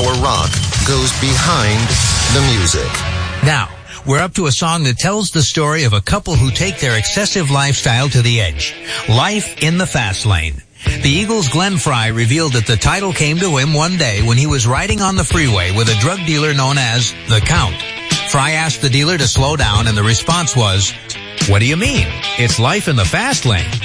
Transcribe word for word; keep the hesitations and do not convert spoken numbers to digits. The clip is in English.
for rock goes behind the music. Now, we're up to a song that tells the story of a couple who take their excessive lifestyle to the edge. Life in the Fast Lane. The Eagles' Glenn Frey revealed that the title came to him one day when he was riding on the freeway with a drug dealer known as The Count. Frey asked the dealer to slow down, and the response was, "What do you mean? It's life in the fast lane."